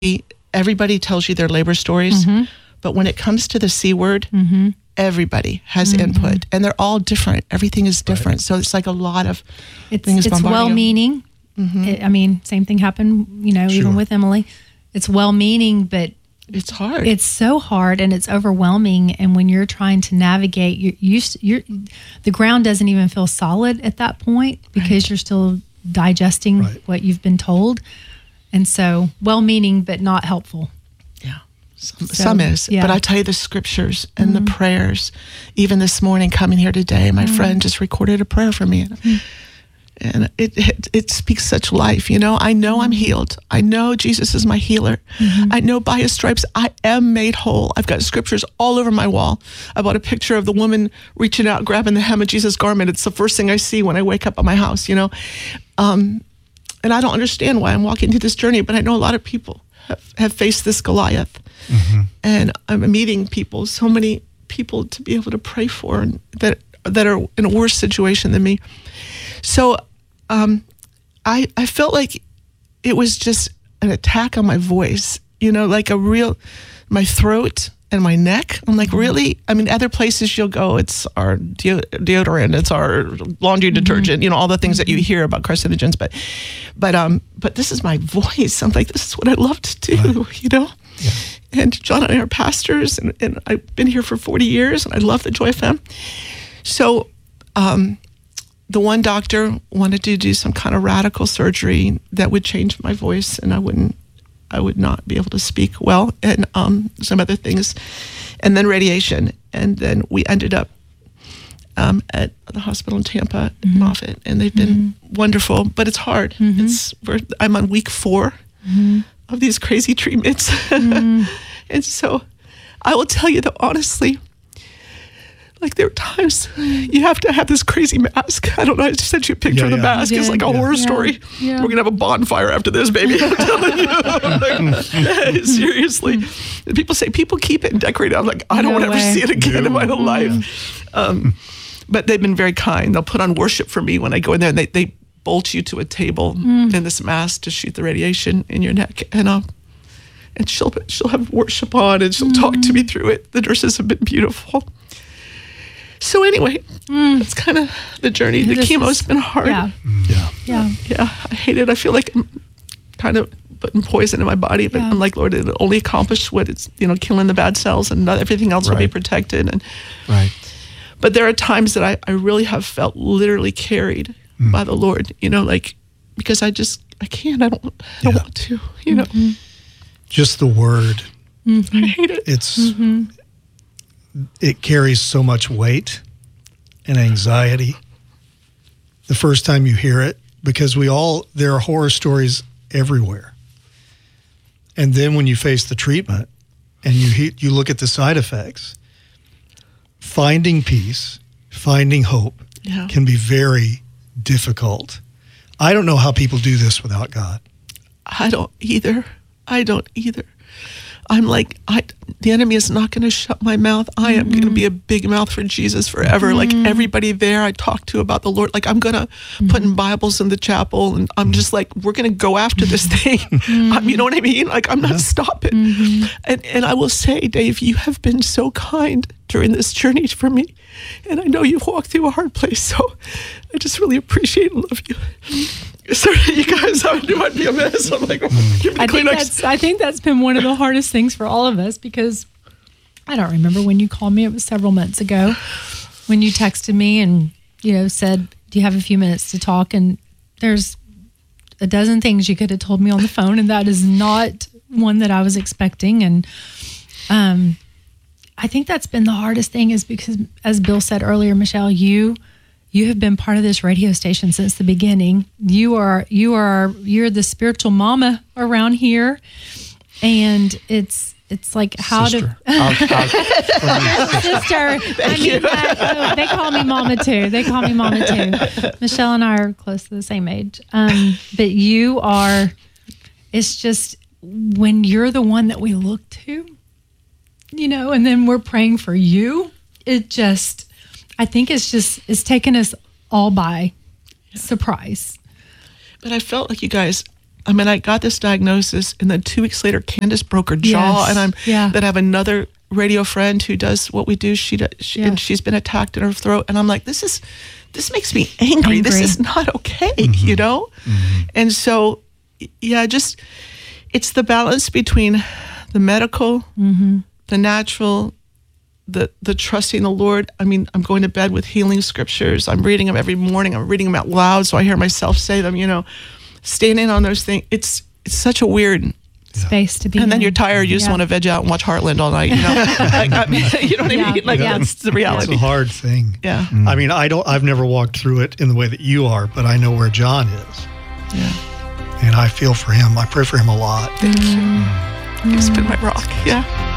everybody tells you their labor stories, but when it comes to the C word, everybody has input, and they're all different. Everything is different. Right. So it's like a lot of things. It's well-meaning. Same thing happened, even with Emily. It's well-meaning, but it's hard. It's so hard, and it's overwhelming. And when you're trying to navigate, the ground doesn't even feel solid at that point because you're still digesting what you've been told. And so, well-meaning, but not helpful. Yeah, some is. Yeah. But I tell you, the scriptures and the prayers. Even this morning, coming here today, my friend just recorded a prayer for me. And it speaks such life, I know I'm healed. I know Jesus is my healer. I know by his stripes I am made whole. I've got scriptures all over my wall. I bought a picture of the woman reaching out, grabbing the hem of Jesus' garment. It's the first thing I see when I wake up at my house, And I don't understand why I'm walking through this journey, but I know a lot of people have faced this Goliath. And I'm meeting people, so many people to be able to pray for that are in a worse situation than me. So I felt like it was just an attack on my voice, like my throat and my neck. I'm like, really? I mean, other places you'll go, it's our deodorant, it's our laundry detergent, all the things that you hear about carcinogens. But this is my voice. I'm like, this is what I love to do, Yeah. And John and I are pastors, and I've been here for 40 years, and I love the Joy FM. So, the one doctor wanted to do some kind of radical surgery that would change my voice, and I would not be able to speak well, and some other things, and then radiation. And then we ended up at the hospital in Tampa, Moffitt, and they've been wonderful, but it's hard. I'm on week 4 of these crazy treatments. And so I will tell you that honestly, like there are times you have to have this crazy mask. I don't know. I just sent you a picture of the mask. It's like a horror story. Yeah. We're going to have a bonfire after this, baby. I'm telling you. Like, seriously. And people say, people keep it and decorate it. I'm like, I don't want to ever see it again in my whole life. But they've been very kind. They'll put on worship for me when I go in there, and they bolt you to a table in this mask to shoot the radiation in your neck. And she'll have worship on, and she'll talk to me through it. The nurses have been beautiful. So anyway, that's kind of the journey. The chemo's been hard. Yeah. I hate it. I feel like I'm kind of putting poison in my body, but I'm like, Lord, it'll only accomplish what it's, killing the bad cells, and not everything else will be protected. And but there are times that I really have felt literally carried by the Lord, because I can't. I don't want to, Just the word. I hate it. It carries so much weight and anxiety the first time you hear it, because there are horror stories everywhere. And then when you face the treatment and you look at the side effects, finding peace, finding hope can be very difficult. I don't know how people do this without God. I don't either. I'm like, the enemy is not going to shut my mouth. I am going to be a big mouth for Jesus forever. Like everybody there I talk to about the Lord, like I'm going to put in Bibles in the chapel, and I'm just like, we're going to go after this thing. You know what I mean? Like I'm not stopping. And I will say, Dave, you have been so kind during this journey for me. And I know you've walked through a hard place. So I just really appreciate and love you. Sorry, you guys, I knew I'd be a mess. I'm like, give me the Kleenex. I think that's been one of the hardest things for all of us, because I don't remember when you called me. It was several months ago when you texted me and, said, do you have a few minutes to talk? And there's a dozen things you could have told me on the phone, and that is not one that I was expecting. And I think that's been the hardest thing, is because, as Bill said earlier, Michelle, you have been part of this radio station since the beginning. You're the spiritual mama around here, and it's like how sister. Sister. They call me mama too. Michelle and I are close to the same age, but you are. It's just when you're the one that we look to, and then we're praying for you. I think it's taken us all by surprise. But I felt like you guys, I mean, I got this diagnosis, and then 2 weeks later, Candace broke her jaw, and then I have another radio friend who does what we do. And she's been attacked in her throat, and I'm like, this makes me angry. This is not okay, you know? Mm-hmm. And so, it's the balance between the medical, the natural, the trusting the Lord. I mean, I'm going to bed with healing scriptures. I'm reading them every morning. I'm reading them out loud so I hear myself say them, you know, standing on those things. It's such a weird space to be in. And then you're tired. You just want to veg out and watch Heartland all night, you know? I mean, you know what I mean? Like, that's the reality. It's a hard thing. Yeah. Mm. I mean, I've never walked through it in the way that you are, but I know where John is. Yeah. And I feel for him. I pray for him a lot. Thank you. He's been my rock. Yeah.